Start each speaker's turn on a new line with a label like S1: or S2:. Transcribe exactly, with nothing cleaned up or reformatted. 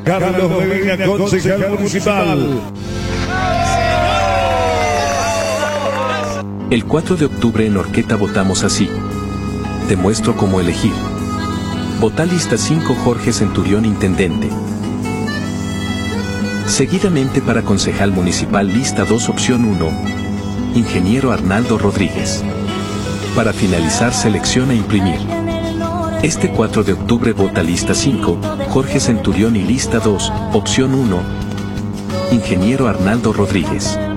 S1: Carlos Medina, concejal municipal.
S2: El cuatro de octubre en Orqueta votamos así. Te muestro cómo elegir. Vota lista cinco Jorge Centurión Intendente. Seguidamente para concejal municipal lista dos opción uno. Ingeniero Arnaldo Rodríguez. Para finalizar selecciona imprimir. Este cuatro de octubre vota lista cinco, Jorge Centurión y lista dos, opción uno. Ingeniero Arnaldo Rodríguez.